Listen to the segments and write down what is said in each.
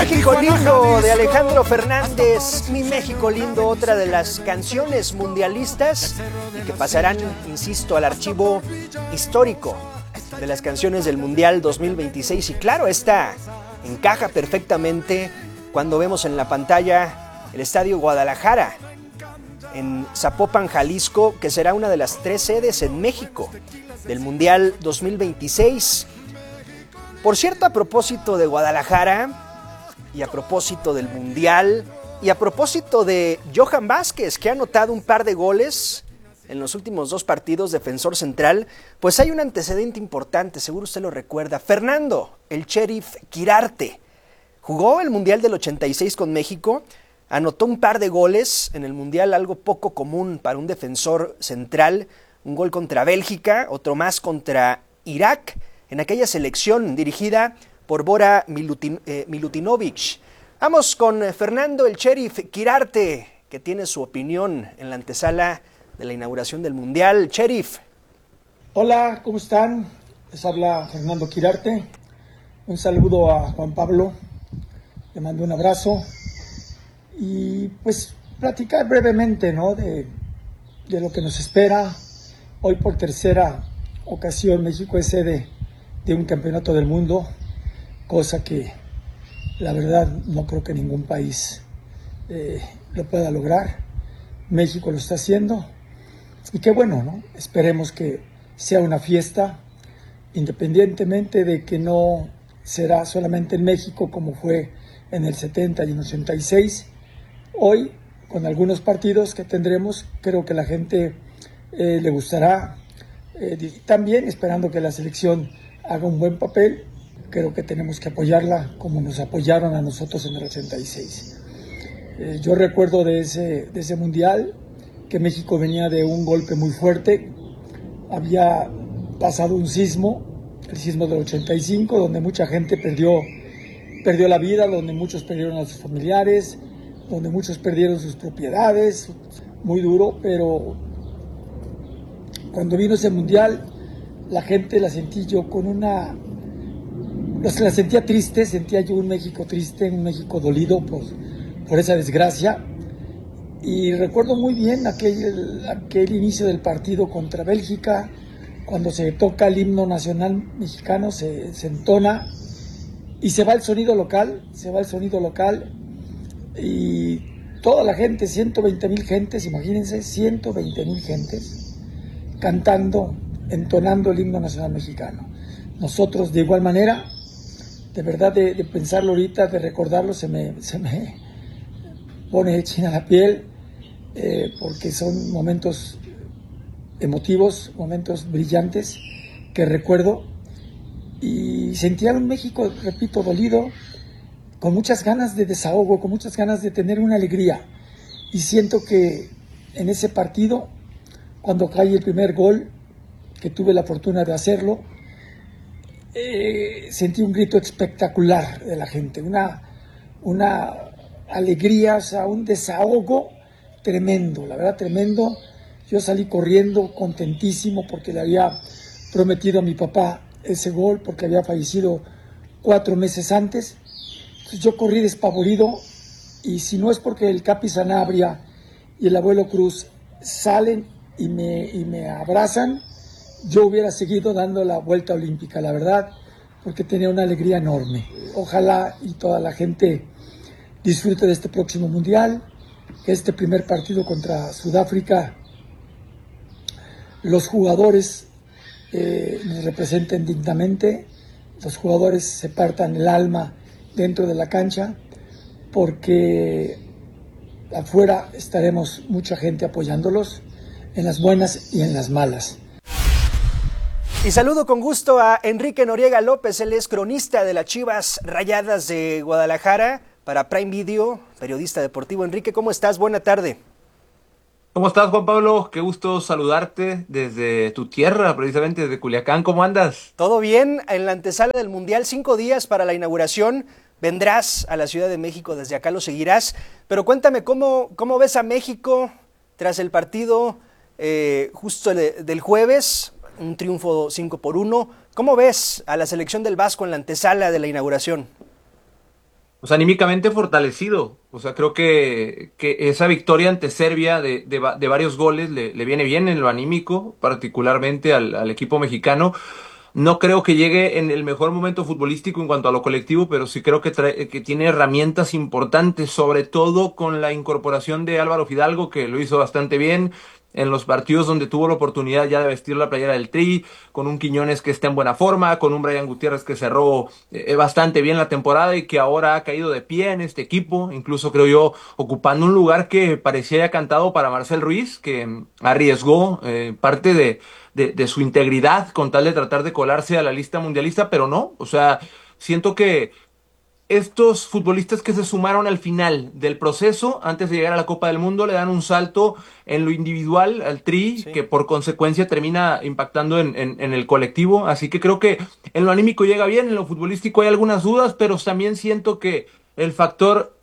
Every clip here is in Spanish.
México lindo de Alejandro Fernández, Mi México lindo, otra de las canciones mundialistas y que pasarán, insisto, al archivo histórico de las canciones del Mundial 2026. Y claro, esta encaja perfectamente cuando vemos en la pantalla el Estadio Guadalajara en Zapopan, Jalisco, que será una de las 3 sedes en México del Mundial 2026. Por cierto, a propósito de Guadalajara y a propósito del Mundial y a propósito de Johan Vázquez, que ha anotado un par de goles en los últimos 2 partidos, defensor central, pues hay un antecedente importante, seguro usted lo recuerda. Fernando, el Sheriff Quirarte, jugó el Mundial del 86 con México, anotó un par de goles en el Mundial, algo poco común para un defensor central, un gol contra Bélgica, otro más contra Irak, en aquella selección dirigida por Bora Milutinovic. Vamos con Fernando el Sheriff Quirarte, que tiene su opinión en la antesala de la inauguración del Mundial. Sheriff. Hola, ¿cómo están? Les habla Fernando Quirarte. Un saludo a Juan Pablo. Le mando un abrazo. Y pues platicar brevemente, ¿no? de lo que nos espera. Hoy por tercera ocasión México es sede de un campeonato del mundo, cosa que la verdad no creo que ningún país lo pueda lograr. México lo está haciendo y qué bueno, ¿no? Esperemos que sea una fiesta, independientemente de que no será solamente en México como fue en el 70 y en el 86. Hoy, con algunos partidos que tendremos, creo que la gente le gustará. También esperando que la selección haga un buen papel, creo que tenemos que apoyarla como nos apoyaron a nosotros en el 86. Yo recuerdo de ese mundial que México venía de un golpe muy fuerte, había pasado un sismo, el sismo del 85, donde mucha gente perdió la vida, donde muchos perdieron a sus familiares, donde muchos perdieron sus propiedades, muy duro, pero cuando vino ese mundial, la gente la sentí yo la sentía triste, sentía yo un México triste, un México dolido por esa desgracia. Y recuerdo muy bien aquel inicio del partido contra Bélgica, cuando se toca el himno nacional mexicano, se entona y se va el sonido local, y toda la gente, 120,000 gentes, imagínense, 120,000 gentes cantando, entonando el himno nacional mexicano. Nosotros de igual manera, de verdad de pensarlo ahorita, de recordarlo, se me pone china la piel, porque son momentos emotivos, momentos brillantes que recuerdo, y sentía un México, repito, dolido, con muchas ganas de desahogo, con muchas ganas de tener una alegría, y siento que en ese partido, cuando cae el primer gol, que tuve la fortuna de hacerlo, sentí un grito espectacular de la gente, una alegría, o sea, un desahogo tremendo, la verdad tremendo. Yo salí corriendo contentísimo porque le había prometido a mi papá ese gol, porque había fallecido 4 meses antes. Entonces yo corrí despavorido, y si no es porque el Capi Sanabria y el abuelo Cruz salen y me abrazan, yo hubiera seguido dando la vuelta olímpica, la verdad, porque tenía una alegría enorme. Ojalá y toda la gente disfrute de este próximo mundial, que este primer partido contra Sudáfrica, los jugadores nos representen dignamente, los jugadores se partan el alma dentro de la cancha, porque afuera estaremos mucha gente apoyándolos en las buenas y en las malas. Y saludo con gusto a Enrique Noriega López, él es cronista de las Chivas Rayadas de Guadalajara para Prime Video, periodista deportivo. Enrique, ¿cómo estás? Buena tarde. ¿Cómo estás, Juan Pablo? Qué gusto saludarte desde tu tierra, precisamente desde Culiacán. ¿Cómo andas? Todo bien, en la antesala del Mundial, 5 días para la inauguración. Vendrás a la Ciudad de México, desde acá lo seguirás. Pero cuéntame, ¿cómo ves a México tras el partido justo del jueves? Un triunfo 5-1. ¿Cómo ves a la selección del Vasco en la antesala de la inauguración? O sea, anímicamente fortalecido. O sea, creo que esa victoria ante Serbia de varios goles le viene bien en lo anímico, particularmente al equipo mexicano. No creo que llegue en el mejor momento futbolístico en cuanto a lo colectivo, pero sí creo que tiene herramientas importantes, sobre todo con la incorporación de Álvaro Fidalgo, que lo hizo bastante bien en los partidos donde tuvo la oportunidad ya de vestir la playera del Tri, con un Quiñones que está en buena forma, con un Brian Gutiérrez que cerró bastante bien la temporada y que ahora ha caído de pie en este equipo, incluso creo yo ocupando un lugar que parecía ya cantado para Marcel Ruiz, que arriesgó parte de su integridad con tal de tratar de colarse a la lista mundialista, pero no, o sea, siento que estos futbolistas que se sumaron al final del proceso, antes de llegar a la Copa del Mundo, le dan un salto en lo individual al Tri, Sí. que por consecuencia termina impactando en el colectivo. Así que creo que en lo anímico llega bien, en lo futbolístico hay algunas dudas, pero también siento que el factor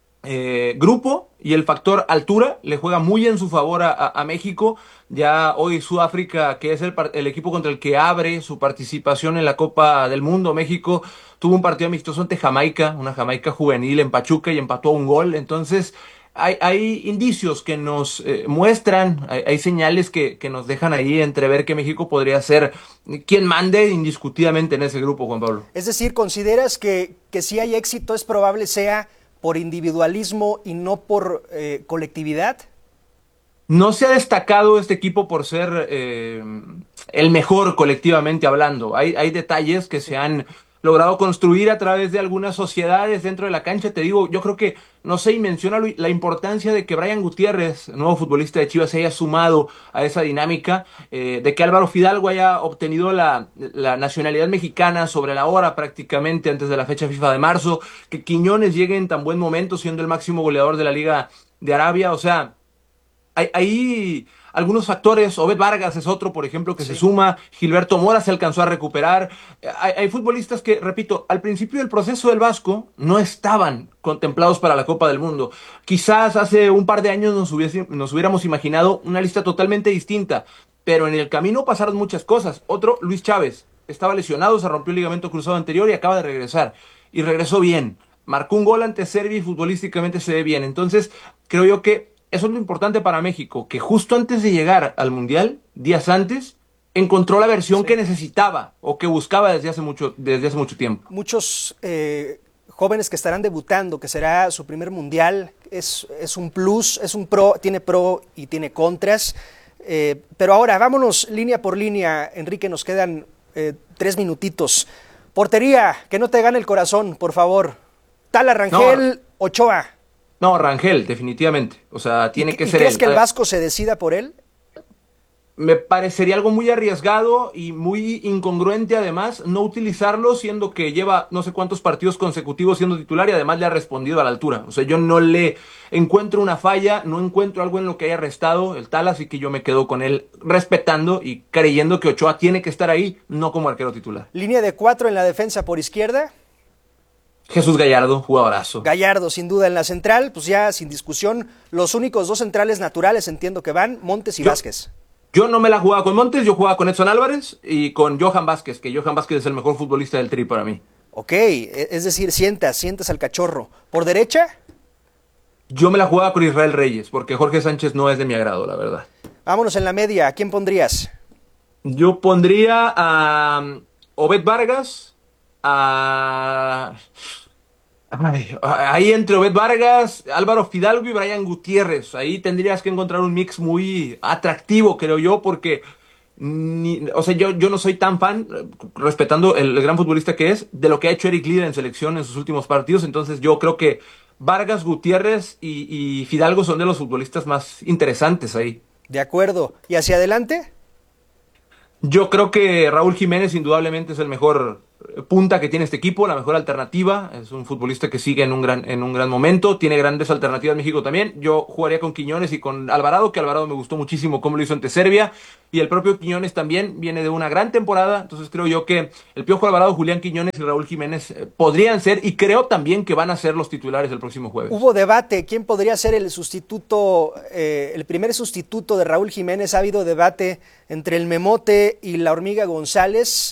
grupo y el factor altura le juega muy en su favor a México. Ya hoy Sudáfrica, que es el equipo contra el que abre su participación en la Copa del Mundo, México tuvo un partido amistoso ante Jamaica, una Jamaica juvenil en Pachuca y empató a un gol. Entonces, hay indicios que nos muestran, hay señales que nos dejan ahí entrever que México podría ser quien mande indiscutidamente en ese grupo, Juan Pablo. Es decir, ¿consideras que si hay éxito es probable sea por individualismo y no por colectividad? No se ha destacado este equipo por ser el mejor colectivamente hablando. Hay detalles que se han logrado construir a través de algunas sociedades dentro de la cancha. Te digo, yo creo que no sé, y menciona la importancia de que Brian Gutiérrez, nuevo futbolista de Chivas, se haya sumado a esa dinámica, de que Álvaro Fidalgo haya obtenido la nacionalidad mexicana sobre la hora prácticamente antes de la fecha FIFA de marzo, que Quiñones llegue en tan buen momento siendo el máximo goleador de la Liga de Arabia. O sea, hay algunos factores. Obed Vargas es otro, por ejemplo, que se Sí. suma. Gilberto Mora se alcanzó a recuperar. Hay futbolistas que, repito, al principio del proceso del Vasco no estaban contemplados para la Copa del Mundo. Quizás hace un par de años nos hubiéramos imaginado una lista totalmente distinta, pero en el camino pasaron muchas cosas. Otro, Luis Chávez, estaba lesionado, se rompió el ligamento cruzado anterior y acaba de regresar. Y regresó bien. Marcó un gol ante Serbia y futbolísticamente se ve bien. Entonces, creo yo que eso es lo importante para México, que justo antes de llegar al Mundial, días antes, encontró la versión que Sí. necesitaba o que buscaba desde hace mucho tiempo. Muchos jóvenes que estarán debutando, que será su primer mundial, es un plus, es un pro, tiene pro y tiene contras. Pero ahora, vámonos línea por línea, Enrique, nos quedan 3 minutitos. Portería, que no te gane el corazón, por favor. Tala, Rangel, No, Ochoa. no, Rangel, definitivamente. O sea, ¿Y, tiene que y ser crees él. que el Vasco se decida por él? Me parecería algo muy arriesgado y muy incongruente además no utilizarlo siendo que lleva no sé cuántos partidos consecutivos siendo titular y además le ha respondido a la altura. O sea, yo no le encuentro una falla, no encuentro algo en lo que haya restado el tal, así que yo me quedo con él respetando y creyendo que Ochoa tiene que estar ahí, no como arquero titular. Línea de 4 en la defensa por izquierda. Jesús Gallardo, jugadorazo. Gallardo, sin duda, en la central, pues ya sin discusión, los únicos 2 centrales naturales entiendo que van, Montes y Yo, Vázquez. yo no me la jugaba con Montes, yo jugaba con Edson Álvarez y con Johan Vázquez, que Johan Vázquez es el mejor futbolista del Tri para mí. Ok, es decir, sientas al cachorro. ¿Por derecha? Yo me la jugaba con Israel Reyes, porque Jorge Sánchez no es de mi agrado, la verdad. Vámonos en la media, ¿a quién pondrías? Yo pondría a Obed Vargas, a... ahí entre Obed Vargas, Álvaro Fidalgo y Brian Gutiérrez. Ahí tendrías que encontrar un mix muy atractivo, creo yo, porque o sea, yo no soy tan fan, respetando el gran futbolista que es, de lo que ha hecho Eric Lieder en selección en sus últimos partidos. Entonces yo creo que Vargas, Gutiérrez y Fidalgo son de los futbolistas más interesantes ahí. De acuerdo. ¿Y hacia adelante? Yo creo que Raúl Jiménez indudablemente es el mejor punta que tiene este equipo, la mejor alternativa. Es un futbolista que sigue en un gran momento. Tiene grandes alternativas México también. Yo jugaría con Quiñones y con Alvarado, que Alvarado me gustó muchísimo cómo lo hizo ante Serbia. Y el propio Quiñones también viene de una gran temporada. Entonces creo yo que el Piojo Alvarado, Julián Quiñones y Raúl Jiménez podrían ser, y creo también que van a ser los titulares el próximo jueves. Hubo debate, ¿quién podría ser el sustituto, el primer sustituto de Raúl Jiménez? Ha habido debate entre el Memote y la Hormiga González.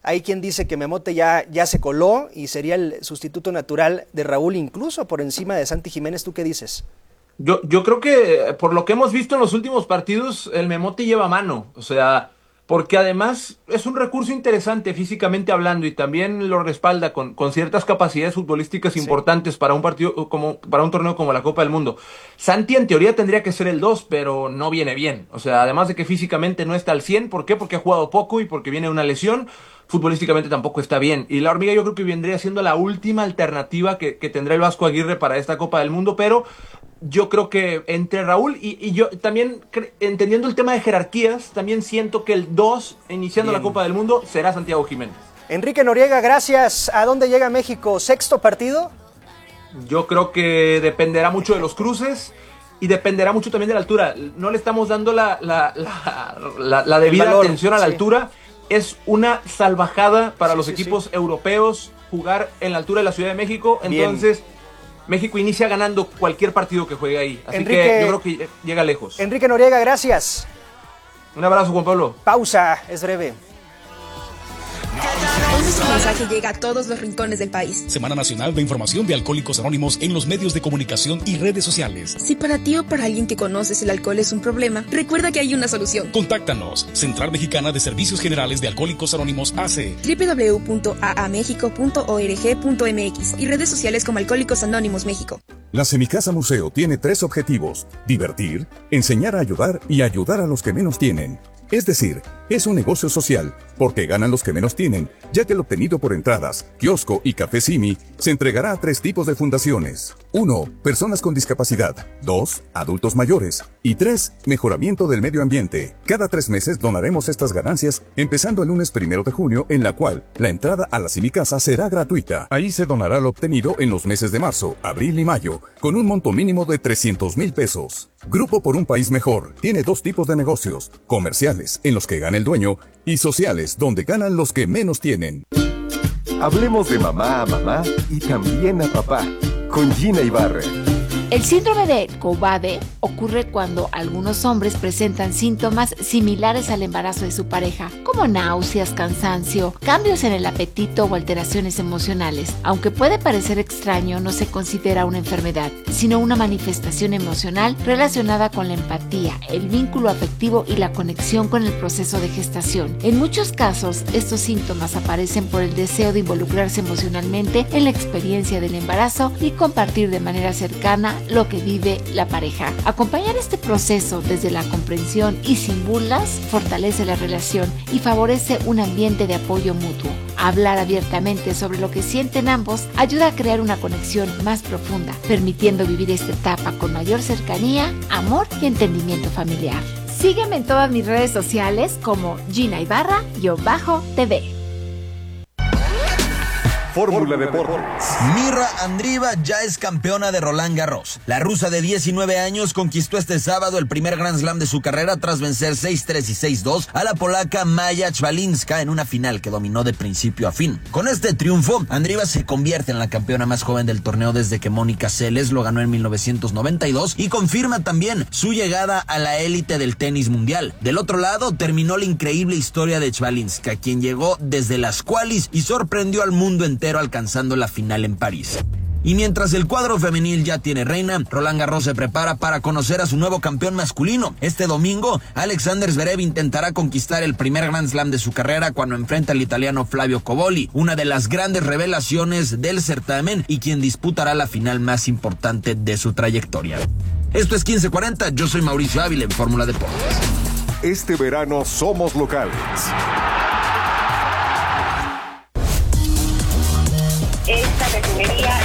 Hay quien dice que Memote ya se coló y sería el sustituto natural de Raúl, incluso por encima de Santi Jiménez. ¿Tú qué dices? Yo creo que por lo que hemos visto en los últimos partidos, el Memote lleva mano. O sea, porque además es un recurso interesante físicamente hablando y también lo respalda con ciertas capacidades futbolísticas importantes para un partido para un torneo como la Copa del Mundo. Santi en teoría tendría que ser el 2, pero no viene bien. O sea, además de que físicamente no está al 100, ¿por qué? Porque ha jugado poco y porque viene de una lesión. Futbolísticamente tampoco está bien. Y la Hormiga yo creo que vendría siendo la última alternativa que tendrá el Vasco Aguirre para esta Copa del Mundo, pero yo creo que entre Raúl y yo también, entendiendo el tema de jerarquías, también siento que el 2, iniciando la Copa del Mundo, será Santiago Jiménez. Enrique Noriega, gracias. ¿A dónde llega México? ¿Sexto partido? Yo creo que dependerá mucho de los cruces y dependerá mucho también de la altura. No le estamos dando la debida atención a la altura. Es una salvajada para los equipos europeos jugar en la altura de la Ciudad de México. Entonces, México inicia ganando cualquier partido que juegue ahí. Así que yo creo que llega lejos. Enrique Noriega, gracias. Un abrazo, Juan Pablo. Pausa, es breve. Hoy nuestro mensaje llega a todos los rincones del país. Semana Nacional de Información de Alcohólicos Anónimos en los medios de comunicación y redes sociales. Si para ti o para alguien que conoces el alcohol es un problema, recuerda que hay una solución. Contáctanos. Central Mexicana de Servicios Generales de Alcohólicos Anónimos AC. www.aamexico.org.mx y redes sociales como Alcohólicos Anónimos México. La Semicasa Museo tiene 3 objetivos: divertir, enseñar a ayudar y ayudar a los que menos tienen. Es decir, es un negocio social, porque ganan los que menos tienen, ya que lo obtenido por entradas, kiosco y café Simi se entregará a 3 tipos de fundaciones. 1. Personas con discapacidad. 2. Adultos mayores. Y 3. Mejoramiento del medio ambiente. Cada 3 meses donaremos estas ganancias, empezando el lunes 1 de junio, en la cual la entrada a la Semicasa será gratuita. Ahí se donará lo obtenido en los meses de marzo, abril y mayo, con un monto mínimo de 300,000 pesos. Grupo por un País Mejor tiene 2 tipos de negocios: comerciales, en los que gana el dueño, y sociales, donde ganan los que menos tienen. Hablemos de mamá a mamá y también a papá, con Gina Ibarra. El síndrome de Cobabe ocurre cuando algunos hombres presentan síntomas similares al embarazo de su pareja, como náuseas, cansancio, cambios en el apetito o alteraciones emocionales. Aunque puede parecer extraño, no se considera una enfermedad, sino una manifestación emocional relacionada con la empatía, el vínculo afectivo y la conexión con el proceso de gestación. En muchos casos, estos síntomas aparecen por el deseo de involucrarse emocionalmente en la experiencia del embarazo y compartir de manera cercana lo que vive la pareja. Acompañar este proceso desde la comprensión y sin burlas fortalece la relación y favorece un ambiente de apoyo mutuo. Hablar abiertamente sobre lo que sienten ambos ayuda a crear una conexión más profunda, permitiendo vivir esta etapa con mayor cercanía, amor y entendimiento familiar. Sígueme en todas mis redes sociales como Gina Ibarra-TV. Fórmula Deportes. Mirra Andreeva ya es campeona de Roland Garros. La rusa de 19 años conquistó este sábado el primer Grand Slam de su carrera tras vencer 6-3 y 6-2 a la polaca Maja Chwalinska en una final que dominó de principio a fin. Con este triunfo, Andreeva se convierte en la campeona más joven del torneo desde que Mónica Seles lo ganó en 1992 y confirma también su llegada a la élite del tenis mundial. Del otro lado, terminó la increíble historia de Chwalinska, quien llegó desde las qualis y sorprendió al mundo entero alcanzando la final en París. Y mientras el cuadro femenil ya tiene reina, Roland Garros se prepara para conocer a su nuevo campeón masculino. Este domingo, Alexander Zverev intentará conquistar el primer Grand Slam de su carrera cuando enfrenta al italiano Flavio Cobolli, una de las grandes revelaciones del certamen y quien disputará la final más importante de su trayectoria. Esto es 1540, yo soy Mauricio Ávila en Fórmula Deportes. Este verano somos locales. Esta refinería.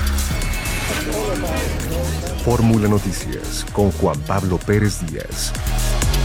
Fórmula Noticias con Juan Pablo Pérez Díaz.